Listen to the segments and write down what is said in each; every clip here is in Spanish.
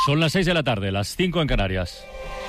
Son las 6 de la tarde, las 5 en Canarias.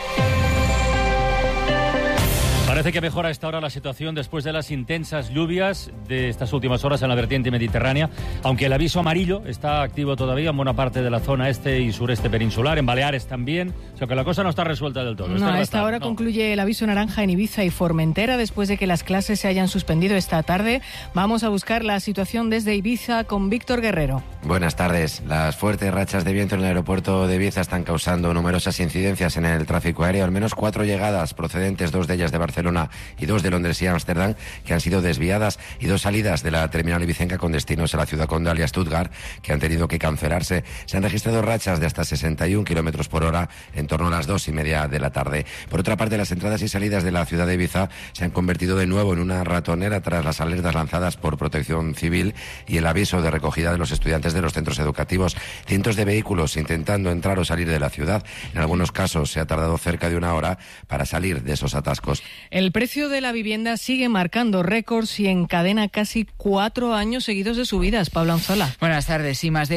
Parece que mejora a esta hora la situación después de las intensas lluvias de estas últimas horas en la vertiente mediterránea, aunque el aviso amarillo está activo todavía en buena parte de la zona este y sureste peninsular, en Baleares también, o sea que la cosa no está resuelta del todo. No, a esta hora concluye el aviso naranja en Ibiza y Formentera después de que las clases se hayan suspendido esta tarde. Vamos a buscar la situación desde Ibiza con Víctor Guerrero. Buenas tardes. Las fuertes rachas de viento en el aeropuerto de Ibiza están causando numerosas incidencias en el tráfico aéreo, al menos 4 llegadas procedentes, 2 de ellas de Barcelona y 2 de Londres y Ámsterdam, que han sido desviadas, y 2 salidas de la terminal ibicenca con destinos a la ciudad condal y a Stuttgart, que han tenido que cancelarse. Se han registrado rachas de hasta 61 kilómetros por hora en torno a las 2:30 de la tarde. Por otra parte, las entradas y salidas de la ciudad de Ibiza se han convertido de nuevo en una ratonera tras las alertas lanzadas por Protección Civil y el aviso de recogida de los estudiantes de los centros educativos. Cientos de vehículos intentando entrar o salir de la ciudad. En algunos casos se ha tardado cerca de 1 hora para salir de esos atascos. El precio de la vivienda sigue marcando récords y encadena casi 4 años seguidos de subidas. Pablo Anzola. Buenas tardes. Sí, más de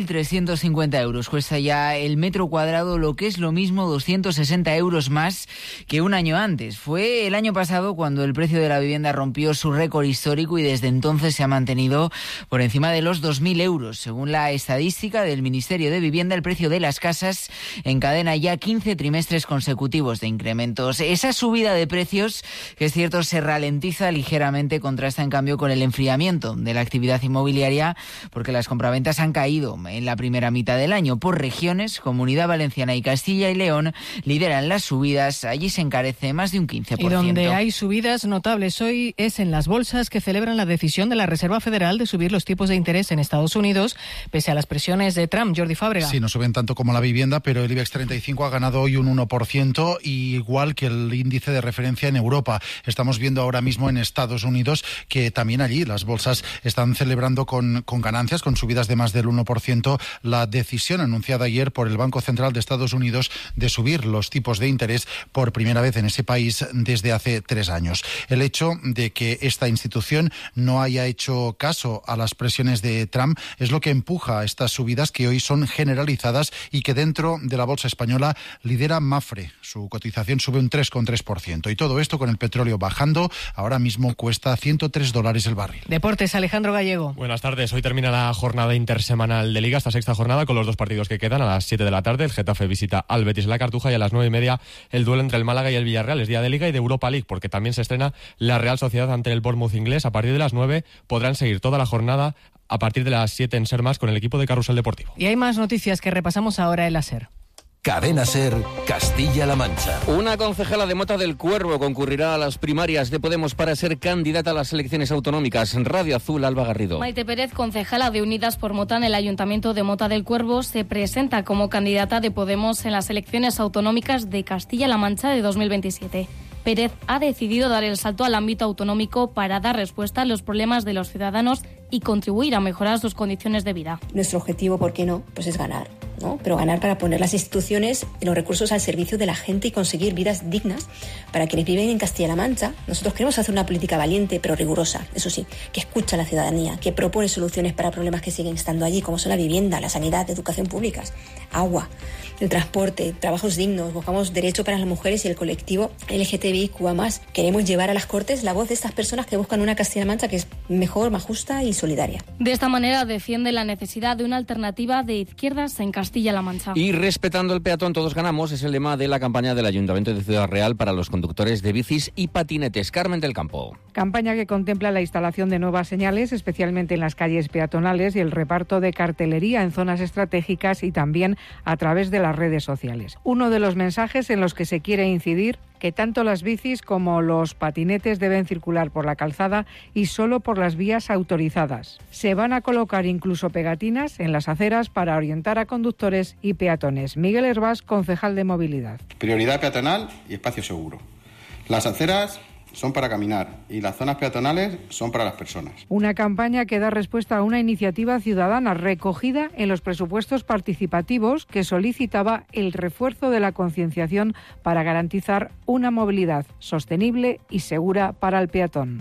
2.350 euros cuesta ya el metro cuadrado, lo que es lo mismo, 260 euros más que un año antes. Fue el año pasado cuando el precio de la vivienda rompió su récord histórico y desde entonces se ha mantenido por encima de los 2.000 euros. Según la estadística del Ministerio de Vivienda, el precio de las casas encadena ya 15 trimestres consecutivos de incrementos. Esa subida de precios, que es cierto, se ralentiza ligeramente, contrasta en cambio con el enfriamiento de la actividad inmobiliaria, porque las compraventas han caído en la primera mitad del año. Por regiones, Comunidad Valenciana y Castilla y León lideran las subidas. Allí se encarece más de un 15%. Y donde hay subidas notables hoy es en las bolsas, que celebran la decisión de la Reserva Federal de subir los tipos de interés en Estados Unidos, pese a las presiones de Trump. Jordi Fábrega. Sí, no suben tanto como la vivienda, pero el IBEX 35 ha ganado hoy un 1%, igual que el índice de referencia en Europa. Estamos viendo ahora mismo en Estados Unidos que también allí las bolsas están celebrando con ganancias, con subidas de más del 1%, la decisión anunciada ayer por el Banco Central de Estados Unidos de subir los tipos de interés por primera vez en ese país desde hace 3 años. El hecho de que esta institución no haya hecho caso a las presiones de Trump es lo que empuja a estas subidas, que hoy son generalizadas y que dentro de la bolsa española lidera Mapfre. Su cotización sube un 3,3%. Y todo esto con el petróleo bajando. Ahora mismo cuesta $103 el barril. Deportes, Alejandro Gallego. Buenas tardes. Hoy termina la jornada intersemanal de Liga, esta sexta jornada, con los 2 partidos que quedan. A las 7 de la tarde el Getafe visita al Betis en la Cartuja, y a las 9:30 el duelo entre el Málaga y el Villarreal. Es día de Liga y de Europa League, porque también se estrena la Real Sociedad ante el Bournemouth inglés. A partir de las 9 podrán seguir toda la jornada a partir de las 7 en Ser Más con el equipo de Carrusel Deportivo. Y hay más noticias que repasamos ahora en la SER. Cadena SER, Castilla-La Mancha. Una concejala de Mota del Cuervo concurrirá a las primarias de Podemos para ser candidata a las elecciones autonómicas. Radio Azul, Alba Garrido. Maite Pérez, concejala de Unidas por Mota en el Ayuntamiento de Mota del Cuervo, se presenta como candidata de Podemos en las elecciones autonómicas de Castilla-La Mancha de 2027. Pérez ha decidido dar el salto al ámbito autonómico para dar respuesta a los problemas de los ciudadanos y contribuir a mejorar sus condiciones de vida. Nuestro objetivo, ¿por qué no? Pues es ganar, ¿no? Pero ganar para poner las instituciones y los recursos al servicio de la gente y conseguir vidas dignas para quienes viven en Castilla-La Mancha. Nosotros queremos hacer una política valiente pero rigurosa, eso sí, que escucha a la ciudadanía, que propone soluciones para problemas que siguen estando allí, como son la vivienda, la sanidad, educación públicas, agua, el transporte, trabajos dignos. Buscamos derecho para las mujeres y el colectivo LGTBIQA+. Queremos llevar a las Cortes la voz de estas personas que buscan una Castilla-La Mancha que es mejor, más justa y solidaria. De esta manera defiende la necesidad de una alternativa de izquierdas en Castilla-La Mancha. Y respetando el peatón todos ganamos es el lema de la campaña del Ayuntamiento de Ciudad Real para los conductores de bicis y patinetes. Carmen del Campo. Campaña que contempla la instalación de nuevas señales, especialmente en las calles peatonales, y el reparto de cartelería en zonas estratégicas y también a través de las redes sociales. Uno de los mensajes en los que se quiere incidir, que tanto las bicis como los patinetes deben circular por la calzada y solo por las vías autorizadas. Se van a colocar incluso pegatinas en las aceras para orientar a conductores y peatones. Miguel Hervás, concejal de Movilidad. Prioridad peatonal y espacio seguro. Las aceras son para caminar y las zonas peatonales son para las personas. Una campaña que da respuesta a una iniciativa ciudadana recogida en los presupuestos participativos que solicitaba el refuerzo de la concienciación para garantizar una movilidad sostenible y segura para el peatón.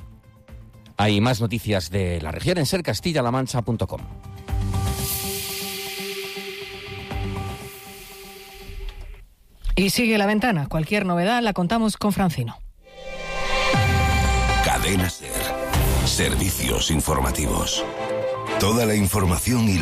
Hay más noticias de la región en sercastillalamancha.com. Y sigue La Ventana. Cualquier novedad la contamos con Francino. Cadena SER. Servicios informativos. Toda la información y